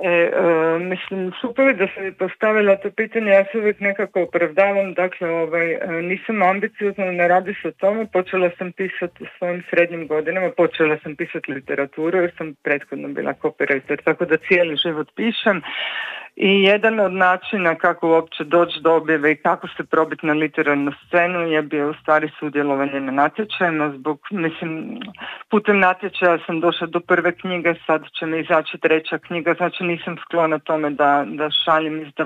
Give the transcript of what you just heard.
Mislim, super da sam mi postavila to pitanje, ja se uvijek nekako opravdavam, dakle, nisam ambiciozna, ne radi se o tome, počela sam pisati u svojim srednjim godinama, počela sam pisati literaturu jer sam prethodno bila copywriter, tako da cijeli život pišem. I jedan od načina kako uopće doći do objave i kako se probiti na literarnu scenu je bio u stvari sudjelovanje na natječajima. Putem natječaja sam došla do prve knjige, sad će mi izaći treća knjiga, znači nisam sklona tome da šaljem